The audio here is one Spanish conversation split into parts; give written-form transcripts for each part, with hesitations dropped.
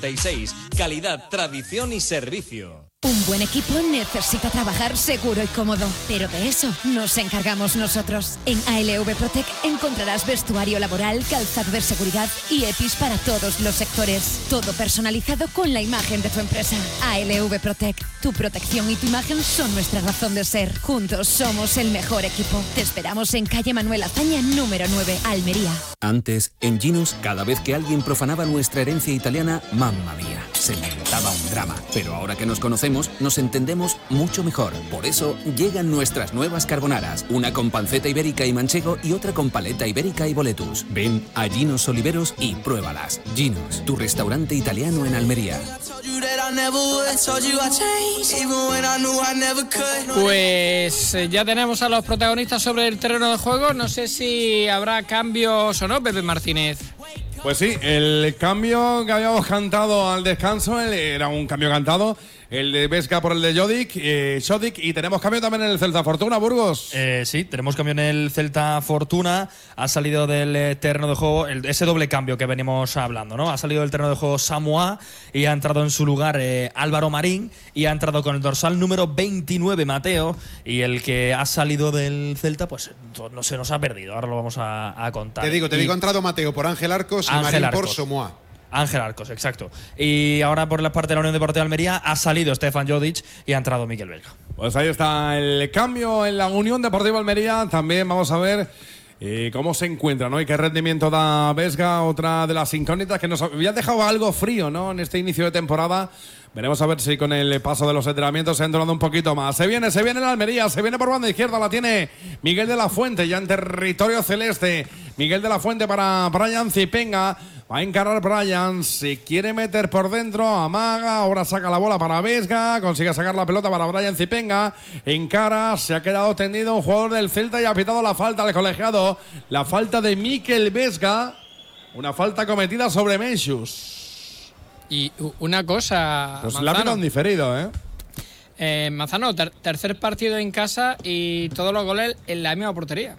Calidad, tradición y servicio. Un buen equipo necesita trabajar seguro y cómodo, pero de eso nos encargamos nosotros. En ALV Protec encontrarás vestuario laboral, calzado de seguridad y EPIs para todos los sectores. Todo personalizado con la imagen de tu empresa. ALV Protec, tu protección y tu imagen son nuestra razón de ser. Juntos somos el mejor equipo. Te esperamos en calle Manuel Azaña, número 9, Almería. Antes, en Ginos, cada vez que alguien profanaba nuestra herencia italiana, mamma mía, se montaba un drama. Pero ahora que nos conocemos, nos entendemos mucho mejor. Por eso llegan nuestras nuevas carbonaras, una con panceta ibérica y manchego y otra con paleta ibérica y boletus. Ven a Ginos Oliveros y pruébalas. Ginos, tu restaurante italiano en Almería. Pues ya tenemos a los protagonistas sobre el terreno de juego. No sé si habrá cambios o no, Pepe Martínez. Pues sí, el cambio que habíamos cantado al descanso era un cambio cantado. El de Vesga por el de Shodic, y tenemos cambio también en el Celta Fortuna, Burgos. Sí, tenemos cambio en el Celta Fortuna. Ha salido del terreno de juego ese doble cambio que venimos hablando, ¿no? Ha salido del terreno de juego Samoa y ha entrado en su lugar Álvaro Marín, y ha entrado con el dorsal número 29 Mateo, y el que ha salido del Celta pues no se nos ha perdido. Ahora lo vamos a contar. Te digo, ha entrado Mateo por Ángel Arcos y Marín por Samoa. Ángel Arcos, exacto. Y ahora por la parte de la Unión Deportiva de Almería ha salido Stefan Jodic y ha entrado Mikel Vesga. Pues ahí está el cambio en la Unión Deportiva de Almería. También vamos a ver cómo se encuentra, ¿no? Y qué rendimiento da Vesga, otra de las incógnitas que nos había dejado algo frío, ¿no? En este inicio de temporada. Veremos a ver si con el paso de los entrenamientos se ha entonado un poquito más. Se viene la Almería, se viene por banda izquierda, la tiene Miguel de la Fuente, ya en territorio celeste. Miguel de la Fuente para Brian Zipenga. Va a encarar Brian, se quiere meter por dentro, amaga, ahora saca la bola para Vesga, consigue sacar la pelota para Brian Zipenga, encara, se ha quedado tendido un jugador del Celta y ha pitado la falta al colegiado, la falta de Mikel Vesga, una falta cometida sobre Mencius. Y una cosa, pues Manzano, la han diferido, Manzano, tercer partido en casa y todos los goles en la misma portería.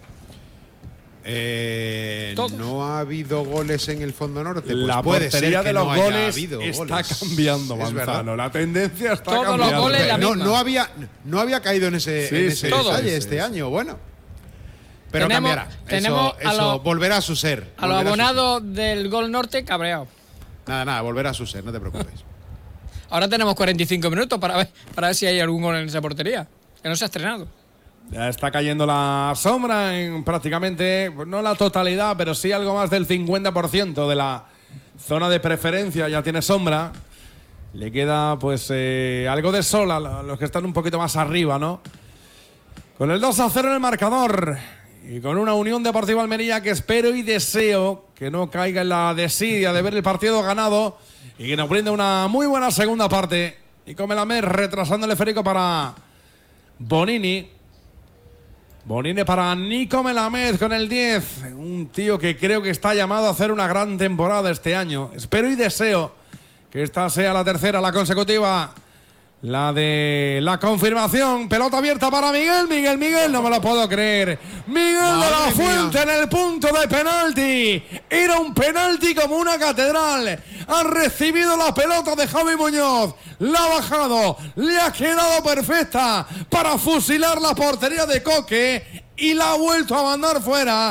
No ha habido goles en el Fondo Norte. Pues la portería de los goles está cambiando, Manzano. La tendencia está todos cambiando. Los goles la misma. No había caído en ese detalle este año. Bueno, pero cambiará. Eso volverá a su ser. A los abonados del Gol Norte cabreado. Nada, volverá a su ser, no te preocupes. Ahora tenemos 45 minutos para ver si hay algún gol en esa portería, que no se ha estrenado. Ya está cayendo la sombra en prácticamente, no la totalidad, pero sí algo más del 50% de la zona de preferencia. Ya tiene sombra. Le queda pues algo de sol a los que están un poquito más arriba, ¿no? Con el 2-0 en el marcador y con una Unión Deportiva Almería que espero y deseo que no caiga en la desidia de ver el partido ganado y que nos brinde una muy buena segunda parte. Y con Melamed retrasando el esférico para Bonini para Nico Melamed con el 10. Un tío que creo que está llamado a hacer una gran temporada este año. Espero y deseo que esta sea la tercera, la consecutiva, la de la confirmación. Pelota abierta para Miguel, no me lo puedo creer. Miguel de la Fuente en el punto de penalti. Era un penalti como una catedral. Ha recibido la pelota de Javi Muñoz, la ha bajado, le ha quedado perfecta para fusilar la portería de Coque y la ha vuelto a mandar fuera.